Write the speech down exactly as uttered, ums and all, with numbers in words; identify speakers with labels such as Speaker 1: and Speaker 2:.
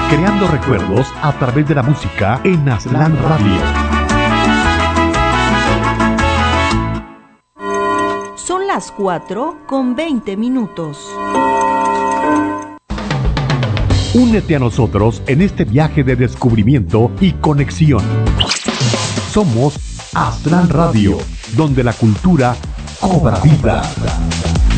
Speaker 1: Creando recuerdos a través de la música en Aztlán Radio.
Speaker 2: Son las cuatro con veinte minutos.
Speaker 1: Únete a nosotros en este viaje de descubrimiento y conexión. Somos Aztlán Radio, donde la cultura cobra vida.